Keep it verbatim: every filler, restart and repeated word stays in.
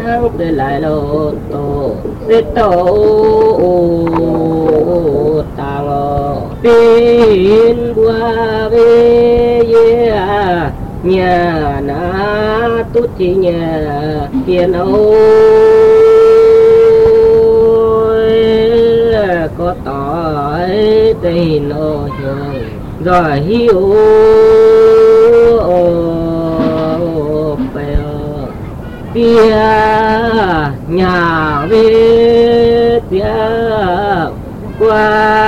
Tôi lại lô tô tết tổ tàng pin qua về nhà na tút chi nhà tiền ôi có tỏi tình ô trường rồi hiu bia nhà về tia qua